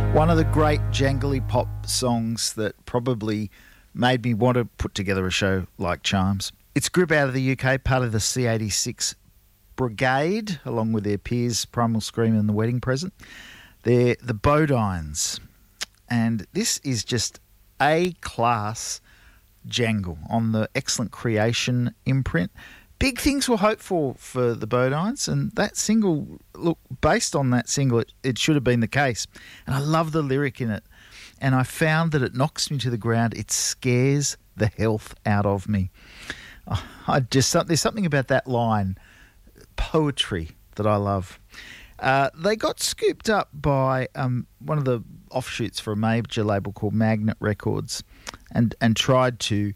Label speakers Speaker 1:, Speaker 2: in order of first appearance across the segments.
Speaker 1: One of the great jangly pop songs that probably made me want to put together a show like Chimes. It's a group out of the UK, part of the C86 Brigade, along with their peers Primal Scream and The Wedding Present. They're the Bodines, and this is just A-class jangle on the Excellent Creation imprint. Big things were hoped for the Bodines, and that single, look, based on that single, it should have been the case. And I love the lyric in it, and I found that it knocks me to the ground. It scares the health out of me. There's something about that line, poetry, that I love. They got scooped up by one of the offshoots for a major label called Magnet Records, and tried to,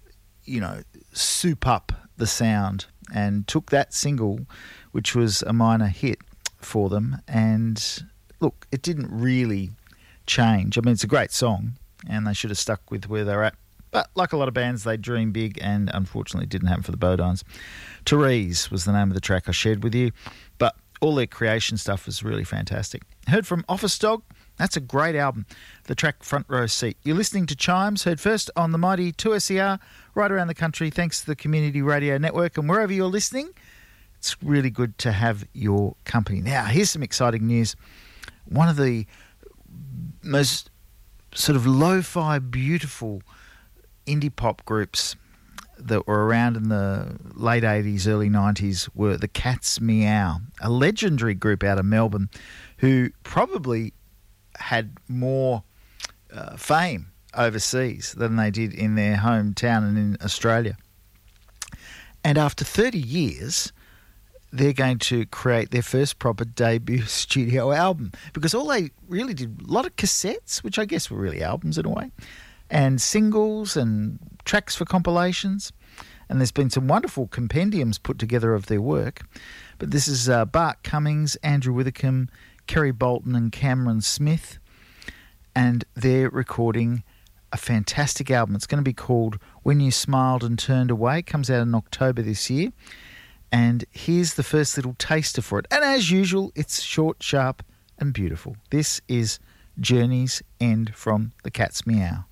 Speaker 1: soup up the sound, and took that single, which was a minor hit for them, and look, it didn't really change. I mean, it's a great song, and they should have stuck with where they're at. But like a lot of bands, they dream big, and unfortunately it didn't happen for the Bodines. Therese was the name of the track I shared with you, but all their creation stuff was really fantastic. Heard from Office Dog. That's a great album. The track Front Row Seat. You're listening to Chimes, heard first on the mighty 2SER, right around the country, thanks to the Community Radio Network. And wherever you're listening, it's really good to have your company. Now, here's some exciting news. One of the most sort of lo-fi, beautiful indie pop groups that were around in the late 80s, early 90s were the Cat's Meow, a legendary group out of Melbourne who probably had more fame overseas than they did in their hometown and in Australia. And after 30 years, they're going to create their first proper debut studio album, because all they really did, a lot of cassettes, which I guess were really albums in a way, and singles and tracks for compilations. And there's been some wonderful compendiums put together of their work. But this is Bart Cummings, Andrew Withercombe, Kerry Bolton and Cameron Smith, and they're recording a fantastic album. It's going to be called When You Smiled and Turned Away. It comes out in October this year, and here's the first little taster for it. And as usual, it's short, sharp and beautiful. This is Journey's End from the Cat's Meow.